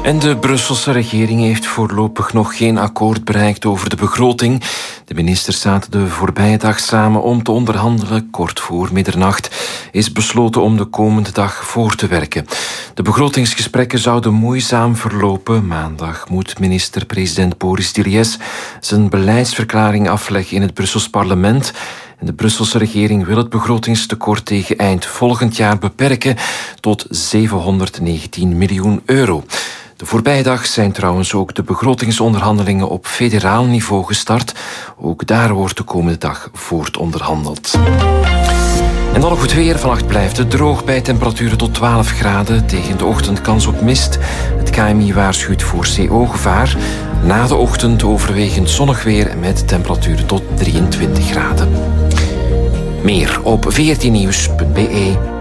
En de Brusselse regering heeft voorlopig nog geen akkoord bereikt over de begroting. De ministers zaten de voorbije dag samen om te onderhandelen. Kort voor middernacht is besloten om de komende dag voor te werken. De begrotingsgesprekken zouden moeizaam verlopen. Maandag moet minister-president Boris Dilies zijn beleidsverklaring afleggen in het Brussels parlement. En de Brusselse regering wil het begrotingstekort tegen eind volgend jaar beperken tot 719 miljoen euro. De voorbije dag zijn trouwens ook de begrotingsonderhandelingen op federaal niveau gestart. Ook daar wordt de komende dag voortonderhandeld. En dan nog het weer. Vannacht blijft het droog bij temperaturen tot 12 graden. Tegen de ochtend kans op mist. Het KMI waarschuwt voor CO-gevaar. Na de ochtend overwegend zonnig weer met temperaturen tot 23 graden. Meer op 14nieuws.be.